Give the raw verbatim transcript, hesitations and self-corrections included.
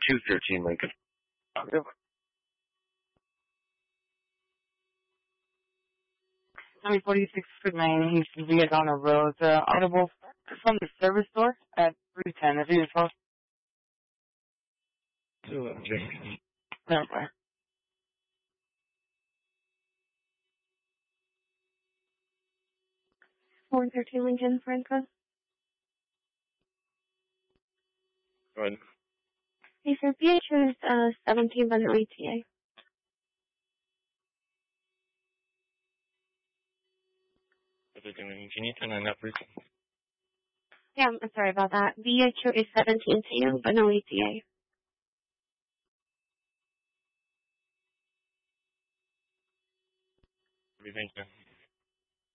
two thirteen Lincoln. Number forty-six for nine East Viadana Road. Uh, audible from the service door at three ten. If you just call. Never mind. four thirteen Lincoln, Franco. Go ahead. Hey, sir, B H O is uh, seventeen by the E T A. What are they doing? Can you turn on that, please? Yeah, I'm sorry about that. B H O is seventeen to you, but no E T A. What do you think, man?